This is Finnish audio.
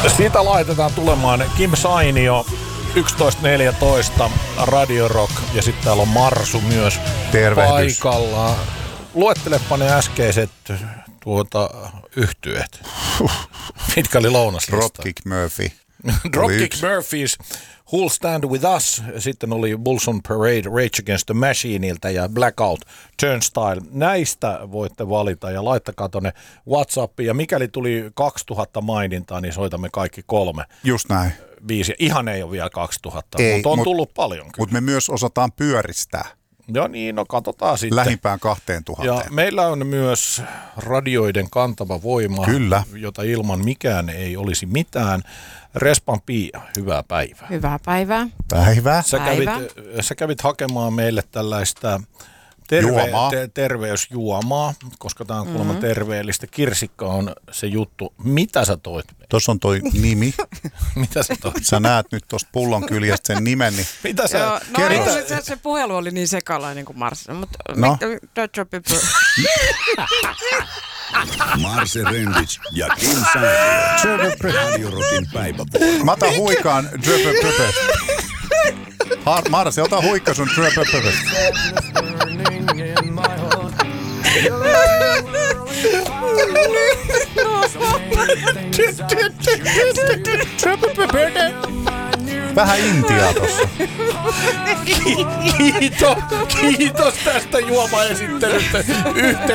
Siitä laitetaan tulemaan Kim Sainio 11.14 Radio Rock ja sitten täällä on Marsu myös paikalla. Luettelepa ne äskeiset yhtyeet. Mitkä oli lounaslista? Dropkick Murphy. Dropkick Murphys, Who'll Stand With Us. Sitten oli Bulls on Parade, Rage Against the Machineilta ja Blackout, Turnstile. Näistä voitte valita ja laittakaa tonne WhatsAppiin. Ja mikäli tuli 2000 mainintaa, niin soitamme kaikki 3. Just näin. 5. Ihan ei ole vielä 2000, ei, mutta on tullut paljon. Mutta me myös osataan pyöristää. Joo niin, no katsotaan sitten. Lähimpään 2000. Ja meillä on myös radioiden kantava voima, kyllä, jota ilman mikään ei olisi mitään. Respan Pia, hyvää päivää. Hyvää päivää. Päivää. Sä kävit hakemaan meille tällaista terveysjuomaa, koska tämä on kuulemma terveellistä. Kirsikka on se juttu. Mitä sä toit? Tuossa on toi nimi. Mitä sä toit? Sä näet nyt tuosta pullon kyljestä sen nimen. Niin mitä sä? Joo, se puhelu oli niin sekalainen kuin Mars. Mutta Marse Rendich ja Kim Sainio. Radio Rockin päivävuoro. Mä otan huikaan Dröpöpöpö. Marse, ota huikka sun Dröpöpöpö. Vähän Intiaa tossa. Kiitos tästä juomaesittelystä.